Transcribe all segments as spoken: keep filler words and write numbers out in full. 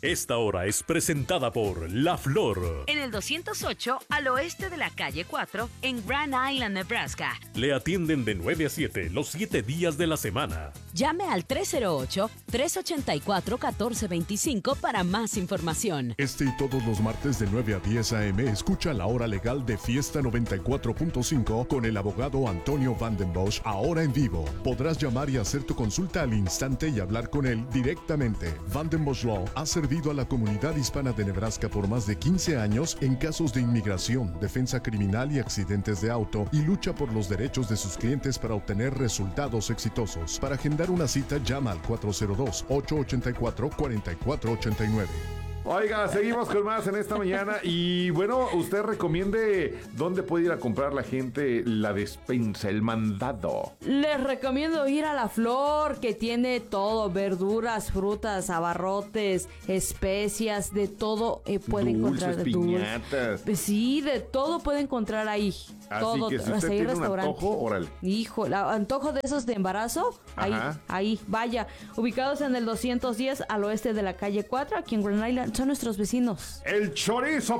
Esta hora es presentada por La Flor. En el doscientos ocho, al oeste de la calle cuatro, en Grand Island, Nebraska. Le atienden de nueve a siete los siete días de la semana. Llame al tres cero ocho, tres ocho cuatro, uno cuatro dos cinco para más información. Este y todos los martes de nueve a diez a eme escucha La Hora Legal de Fiesta noventa y cuatro punto cinco con el abogado Antonio Vandenbosch, ahora en vivo. Podrás llamar y hacer tu consulta al instante y hablar con él directamente. Vandenbosch Law ha servido a la comunidad hispana de Nebraska por más de quince años en casos de inmigración, defensa criminal y accidentes de auto, y lucha por los derechos de sus clientes para obtener resultados exitosos. Para agendar una cita, llama al cuatro cero dos, ocho ocho cuatro, cuatro cuatro ocho nueve. Oiga, seguimos con más en esta mañana y bueno, usted recomiende dónde puede ir a comprar la gente la despensa, el mandado. Les recomiendo ir a La Flor, que tiene todo, verduras, frutas, abarrotes, especias, de todo eh, puede Dulces, encontrar. piñatas. Dulces. Sí, de todo puede encontrar ahí. Así todo, que si usted hasta ahí tiene un restaurante. antojo, órale. Hijo, la- antojo de esos de embarazo, ahí, Ajá. ahí, vaya. Ubicados en el doscientos diez al oeste de la calle cuatro, aquí en Grand Island, son nuestros vecinos. El Chorizo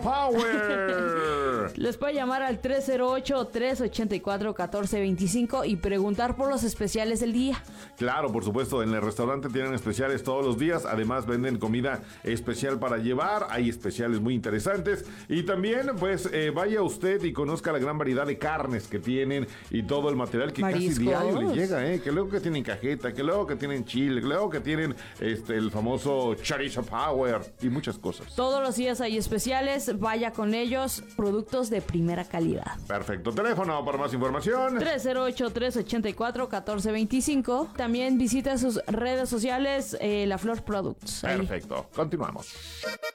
Power. Les puede llamar al tres cero ocho, tres ocho cuatro, uno cuatro dos cinco y preguntar por los especiales del día. Claro, por supuesto, en el restaurante tienen especiales todos los días, además venden comida especial para llevar, hay especiales muy interesantes y también pues eh, vaya usted y conozca la gran variedad de carnes que tienen y todo el material que Mariscos. casi diario les llega, eh, que luego que tienen cajeta, que luego que tienen chile, que luego que tienen este el famoso Chorizo Power y muchas cosas. Todos los días hay especiales, vaya con ellos, productos de primera calidad. Perfecto, teléfono para más información. tres cero ocho, tres ocho cuatro, uno cuatro dos cinco. También visita sus redes sociales, eh, La Flor Products. Ahí. Perfecto, continuamos.